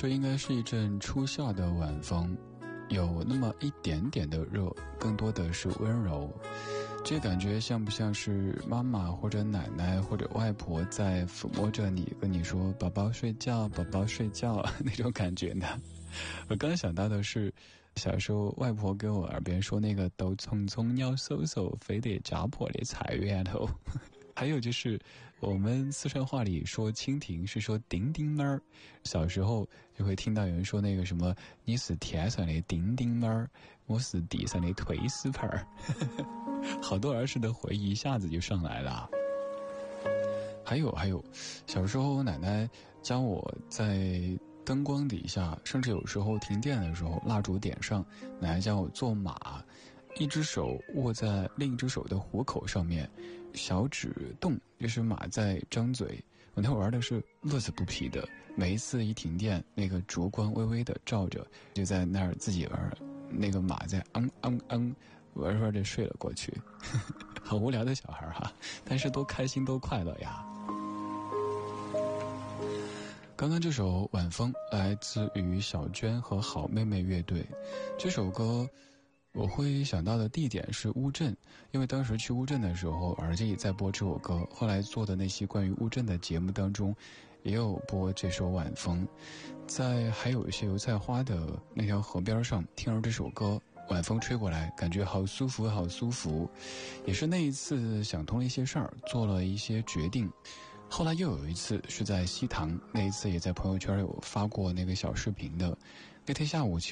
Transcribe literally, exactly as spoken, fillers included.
这应该是一阵初夏的晚风，有那么一点点的热，更多的是温柔。这感觉像不像是妈妈或者奶奶或者外婆在抚摸着你，跟你说宝宝睡觉宝宝睡觉那种感觉呢？我刚想到的是小时候外婆给我耳边说那个都匆匆要嗖嗖非得扎破的菜园头。还有就是我们四川话里说蜻蜓是说叮叮妹儿，小时候就会听到有人说那个什么你是天上的叮叮妹儿，我是地上的推屎盆儿。好多儿时的回忆一下子就上来了。还有还有小时候奶奶教我在灯光底下，甚至有时候停电的时候蜡烛点上，奶奶教我做马，一只手握在另一只手的虎口上面，小指动就是马在张嘴。我那会玩的是乐此不疲的，每一次一停电，那个烛光微微的照着，就在那儿自己玩，那个马在昂昂昂玩玩着睡了过去。好无聊的小孩哈，但是多开心多快乐呀。刚刚这首晚风来自于小娟和好妹妹乐队，这首歌我会想到的地点是乌镇，因为当时去乌镇的时候耳机里在播这首歌，后来做的那些关于乌镇的节目当中也有播这首晚风。在还有一些油菜花的那条河边上听着这首歌，晚风吹过来感觉好舒服好舒服。也是那一次想通了一些事儿，做了一些决定。后来又有一次是在西塘，那一次也在朋友圈有发过那个小视频的。那天下午